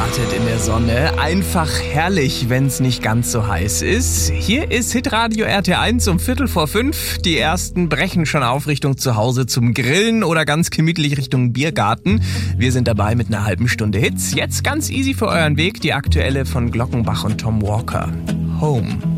wartet in der Sonne. Einfach herrlich, wenn es nicht ganz so heiß ist. Hier ist Hitradio RT1 um 4:45. Die ersten brechen schon auf Richtung zu Hause zum Grillen oder ganz gemütlich Richtung Biergarten. Wir sind dabei mit einer halben Stunde Hits. Jetzt ganz easy für euren Weg die aktuelle von Glockenbach und Tom Walker. Home.